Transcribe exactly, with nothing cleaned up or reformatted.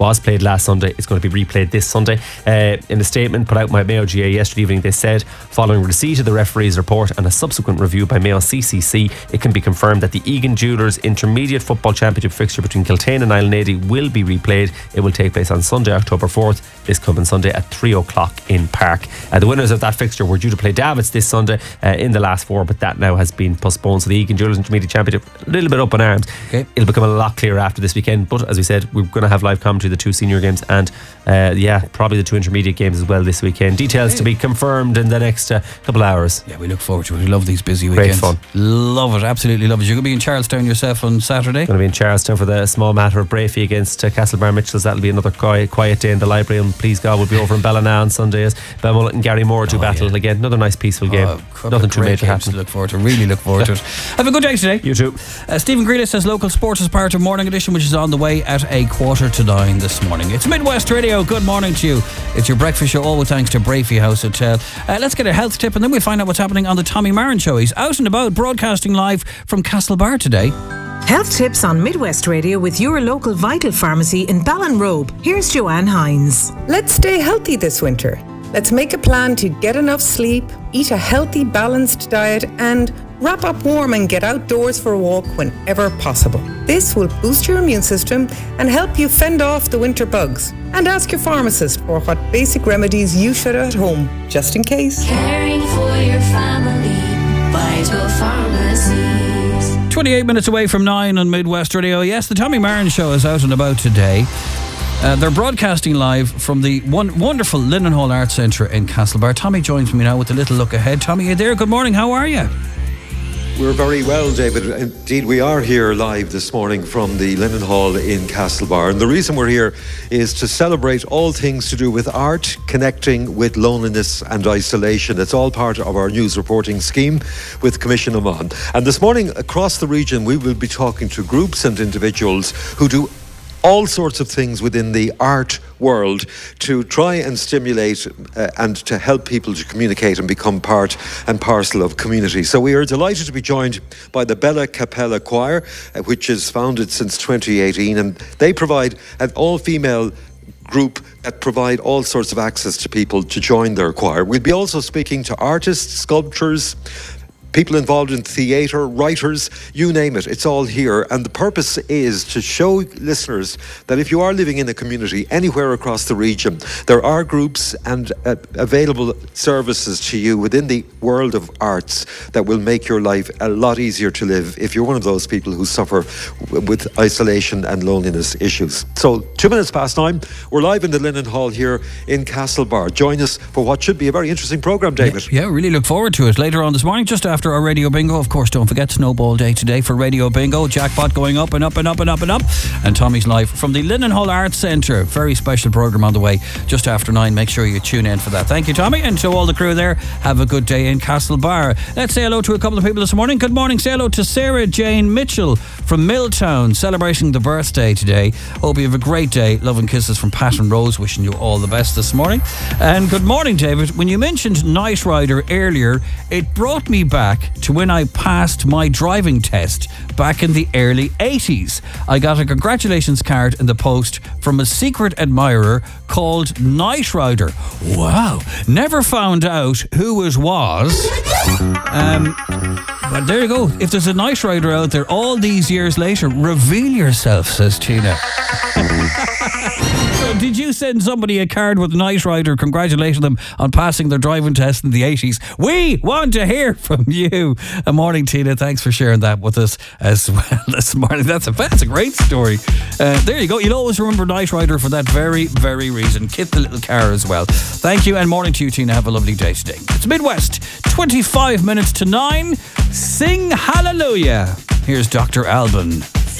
was played last Sunday. It's going to be replayed this Sunday. Uh, in a statement put out by Mayo G A yesterday evening, they said, following receipt of the referee's report and a subsequent review by Mayo C C C, it can be confirmed that the Egan Jewellers Intermediate Football Championship fixture between Kiltane and Islandady will be replayed. It will take place on Sunday, October fourth, this coming Sunday at three o'clock in Park. Uh, the winners of that fixture were due to play Davits this Sunday uh, in the last four, but that now has been postponed. So the Egan Jewellers Intermediate Championship, a little bit up in arms. Okay. It'll become a lot clearer after this weekend, but as we said, we're going to have live commentary of the two senior games and uh, yeah, probably the two intermediate games as well this weekend. Details to be confirmed in the next uh, couple of hours. Yeah, we look forward to it. We love these busy weekends. Great fun. Love it, absolutely love it. You're going to be in Charlestown yourself on Saturday? Going to be in Charlestown for the small matter of Brafey against uh, Castlebar Mitchells. That'll be another quiet, quiet day in the library, and please God we'll be over in Ballina on Sunday as Belmullet and Gary Moore do oh, battle yeah. again. Another nice peaceful game. Oh, Nothing too major happen. To look forward to. Really look forward to it. Have a good day today. You too. Uh, Stephen Greeley says local sports is part of Morning Edition, which is on the way at a quarter to nine this morning. It's Midwest Radio. Good morning to you. It's your breakfast show, all with thanks to Brafey House Hotel. Uh, let's get a health tip and then we'll find out what's happening on the Tommy Marin Show. He's out and about broadcasting live from Castlebar today. Health tips on Midwest Radio with your local Vital Pharmacy in Ballinrobe. Here's Joanne Hines. Let's stay healthy this winter. Let's make a plan to get enough sleep, eat a healthy, balanced diet, and wrap up warm and get outdoors for a walk whenever possible. This will boost your immune system and help you fend off the winter bugs. And ask your pharmacist for what basic remedies you should have at home, just in case. Caring for your family, Vital Pharmacies. twenty-eight minutes away from nine on Midwest Radio. Yes, the Tommy Marin Show is out and about today. Uh, they're broadcasting live from the one, wonderful Linen Arts Centre in Castlebar. Tommy joins me now with a little look ahead. Tommy, you there? Good morning. How are you? We're very well, David. Indeed, we are here live this morning from the Linen Hall in Castlebar. And the reason we're here is to celebrate all things to do with art, connecting with loneliness and isolation. It's all part of our news reporting scheme with Commission Amman. And this morning, across the region, we will be talking to groups and individuals who do all sorts of things within the art world to try and stimulate uh, and to help people to communicate and become part and parcel of community. So we are delighted to be joined by the Bella Capella Choir, uh, which is founded since twenty eighteen, and they provide an all-female group that provide all sorts of access to people to join their choir. We'll be also speaking to artists, sculptors, people involved in theatre, writers, you name it, it's all here. And the purpose is to show listeners that if you are living in a community anywhere across the region, there are groups and uh, available services to you within the world of arts that will make your life a lot easier to live if you're one of those people who suffer w- with isolation and loneliness issues. So, two minutes past nine, we're live in the Linen Hall here in Castlebar. Join us for what should be a very interesting programme, David. Yeah, yeah, really look forward to it. Later on this morning, just after our Radio Bingo. Of course, don't forget Snowball Day today for Radio Bingo. Jackpot going up and up and up and up and up. And Tommy's live from the Linen Hall Arts Centre. Very special programme on the way just after nine. Make sure you tune in for that. Thank you, Tommy. And to all the crew there, have a good day in Castlebar. Let's say hello to a couple of people this morning. Good morning. Say hello to Sarah Jane Mitchell from Milltown, celebrating the birthday today. Hope you have a great day. Love and kisses from Pat and Rose. Wishing you all the best this morning. And good morning, David. When you mentioned Night Rider earlier, it brought me back to when I passed my driving test back in the early eighties. I got a congratulations card in the post from a secret admirer called Night Rider. Wow. Never found out who it was. Um, but there you go. If there's a Night Rider out there all these years later, reveal yourself, says Tina. So did you send somebody a card with Night Rider congratulating them on passing their driving test in the eighties? We want to hear from you. Good morning, Tina. Thanks for sharing that with us as well this morning. That's a, that's a great story. Uh, there you go. You'll always remember Night Rider for that very, very reason. Kit the little car as well. Thank you, and morning to you, Tina. Have a lovely day today. It's Midwest, twenty-five minutes to nine. Sing hallelujah. Here's Doctor Alban.